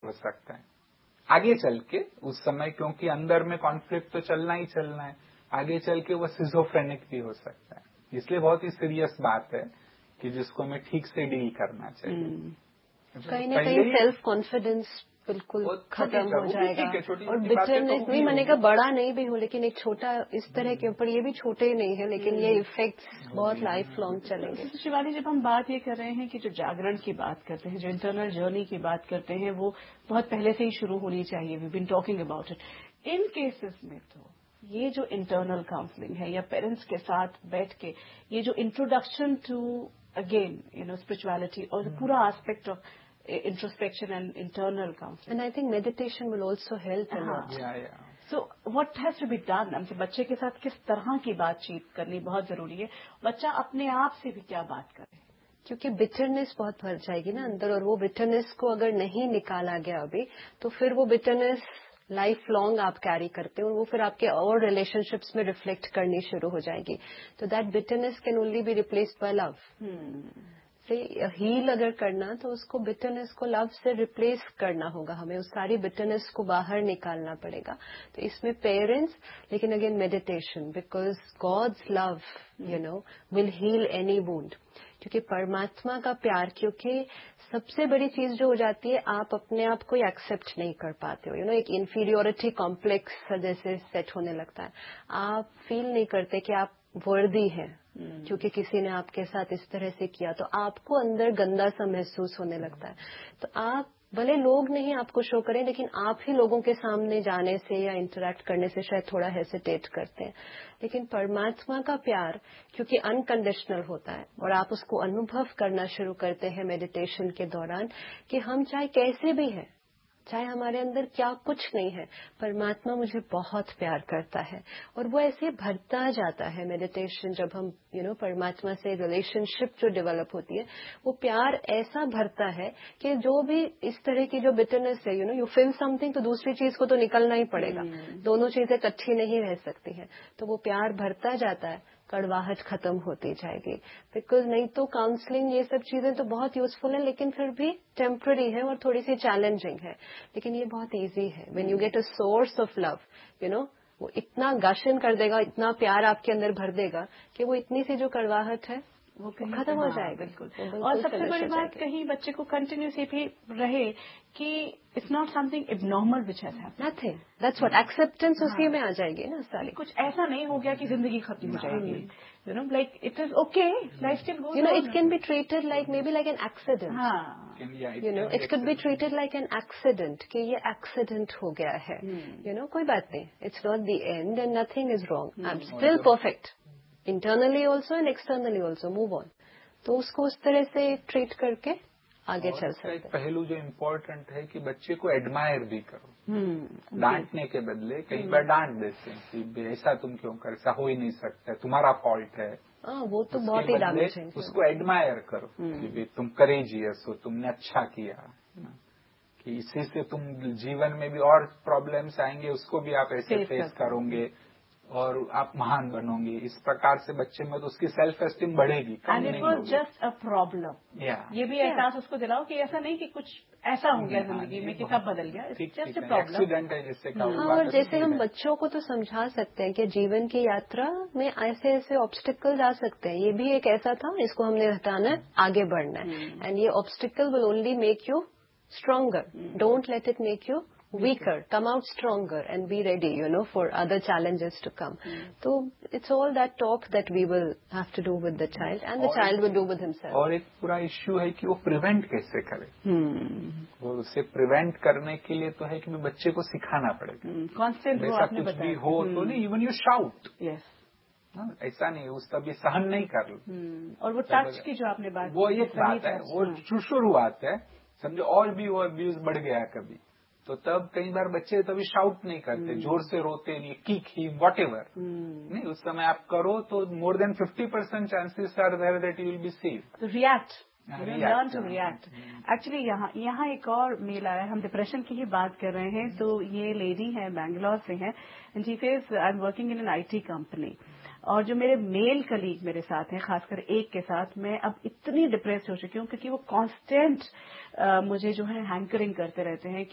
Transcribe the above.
हो सकता है आगे चल के उस समय, क्योंकि अंदर में कॉन्फ्लिक्ट तो चलना ही चलना है, आगे चल के वो सिजोफ्रेनिक भी हो सकता है। इसलिए बहुत ही सीरियस बात है कि जिसको हमें ठीक से डील करना चाहिए। कहीं ना कहीं सेल्फ कॉन्फिडेंस बिल्कुल खत्म हो जाएगा। और बिटरनेस नहीं मानेगा, बड़ा नहीं भी हो, लेकिन एक छोटा इस तरह के ऊपर, ये भी छोटे ही नहीं है, लेकिन ये इफेक्ट्स बहुत लाइफ लॉन्ग चलेंगे। शिवानी, जब हम बात ये कर रहे हैं कि जो जागरण की बात करते हैं, जो इंटरनल जर्नी की बात करते हैं, वो बहुत पहले से ही शुरू होनी चाहिए। We been talking about it. In cases में तो ये जो इंटरनल काउंसलिंग है या पेरेंट्स के साथ बैठ के ये जो इंट्रोडक्शन टू अगेन स्पिरिचुअलिटी और पूरा aspect of introspection and internal counseling. And I think meditation will also help a lot. Yeah. So what has to be done? हमसे बच्चे के साथ किस तरह की बातचीत करनी बहुत जरूरी है। बच्चा अपने आप से भी क्या बात करे, क्योंकि बिटरनेस बहुत भर जाएगी ना अंदर, और वो बिटरनेस को अगर नहीं निकाला गया अभी, तो फिर वो बिटरनेस लाइफ लॉन्ग आप कैरी करते हो, और वो फिर आपके और रिलेशनशिप्स में रिफ्लेक्ट करनी शुरू हो जाएगी। तो that bitterness can only be replaced by love. से हील अगर करना, तो उसको बिटरनेस को लव से रिप्लेस करना होगा। हमें उस सारी बिटरनेस को बाहर निकालना पड़ेगा। तो इसमें पेरेंट्स, लेकिन again meditation, because God's love will heal any wound. क्योंकि परमात्मा का प्यार, क्योंकि सबसे बड़ी चीज जो हो जाती है, आप अपने आप को एक्सेप्ट नहीं कर पाते हो। एक इंफीरियोरिटी कॉम्प्लेक्स जैसे सेट होने लगता है। आप फील नहीं करते कि आप वर्दी हैं, क्योंकि किसी ने आपके साथ इस तरह से किया, तो आपको अंदर गंदा सा महसूस होने लगता है। तो आप भले लोग नहीं आपको शो करें, लेकिन आप ही लोगों के सामने जाने से या इंटरैक्ट करने से शायद थोड़ा हेसिटेट करते हैं। लेकिन परमात्मा का प्यार क्योंकि अनकंडीशनल होता है, और आप उसको अनुभव करना शुरू करते हैं मेडिटेशन के दौरान, कि हम चाहे कैसे भी हैं, चाहे हमारे अंदर क्या कुछ नहीं है, परमात्मा मुझे बहुत प्यार करता है। और वो ऐसे भरता जाता है मेडिटेशन, जब हम परमात्मा से रिलेशनशिप जो डेवलप होती है, वो प्यार ऐसा भरता है कि जो भी इस तरह की जो बिटरनेस है, यू फील समथिंग, तो दूसरी चीज को तो निकलना ही पड़ेगा। दोनों चीजें इकट्ठी नहीं रह सकती हैं। तो वो प्यार भरता जाता है, कड़वाहट खत्म होती जाएगी। बिकॉज नहीं तो काउंसलिंग, ये सब चीजें तो बहुत यूजफुल है, लेकिन फिर भी टेम्पररी है और थोड़ी सी चैलेंजिंग है। लेकिन ये बहुत इजी है। When you get a source of love, वो इतना गाशन कर देगा, इतना प्यार आपके अंदर भर देगा कि वो इतनी सी जो कड़वाहट है वो खत्म हो जाएगा। बिल्कुल। और सबसे बड़ी बात, कहीं बच्चे को कंटिन्यूस ये भी रहे कि it's not something abnormal which has happened. Nothing, that's what acceptance उसी में आ जाएगी ना सारी। कुछ ऐसा नहीं हो गया कि जिंदगी खत्म हो जाएगी। Like it is okay, life still goes on. It can be treated like maybe like an accident. It could be treated like an accident, कि ये accident हो गया है। कोई बात नहीं, it's not the end and nothing is wrong. I'm still perfect, internally also and externally also. Move on. तो उसको उस तरह से ट्रीट करके आगे चल सकते हैं। पहलू जो इम्पोर्टेंट है कि बच्चे को एडमायर भी करो। डांटने के बदले कई बार डांट देते हैं कि ऐसा तुम क्यों कर, ऐसा हो ही नहीं सकता, तुम्हारा फॉल्ट है। वो तो बहुत ही डैमेजिंग। उसको एडमायर करो कि तुम करेजियस हो, तुमने अच्छा किया, कि इसी से तुम जीवन में भी और प्रॉब्लम्स आएंगे, उसको भी आप ऐसे फेस करोगे और आप महान बनोगे। इस प्रकार से बच्चे में तो उसकी सेल्फ एस्टीम बढ़ेगी। And it was just a problem. ये भी एहसास उसको दिलाओ कि ऐसा नहीं कि कुछ ऐसा हो गया जिंदगी में कि सब बदल गया, it's just a problem, accident है जिससे। और जैसे हम बच्चों को तो समझा सकते हैं कि जीवन की यात्रा में ऐसे ऐसे ऑब्स्टिकल्स आ सकते हैं, ये भी एक ऐसा था, इसको हमने हटाना है, आगे बढ़ना है। एंड ये obstacle will only make you stronger, don't let it make you weaker, come out stronger and be ready, for other challenges to come. So it's all that talk that we will have to do with the child and the child will do with himself. और एक पूरा issue है कि वो prevent कैसे करे। वो उसे प्रिवेंट करने के लिए तो है कि बच्चे को सिखाना पड़ेगा। कांस्टेंट वो आपने बताया। भी हो तो नहीं, इवन यू शाउट। यस, ऐसा नहीं, उस तभी सहन नहीं कर। और वो टच की जो आपने बात, वो एक बात है, वो शुरुआत है, समझो। और भी वो अब्यूज बढ़ गया कभी, तो तब कई बार बच्चे तभी शाउट नहीं करते, जोर से रोते नहीं, किक ही वॉट एवर नहीं, उस समय आप करो तो more than 50% chances are there that you will be safe. React, learn to react. Actually यहाँ एक और मेल आया है, हम डिप्रेशन की ही बात कर रहे हैं। तो ये लेडी है, बैंगलोर से है, and she says I am working in an IT company, और जो मेरे मेल कलीग मेरे साथ हैं, खासकर एक के साथ, मैं अब इतनी डिप्रेस हो चुकी हूँ क्योंकि वो कांस्टेंट मुझे जो है हैंकरिंग करते रहते हैं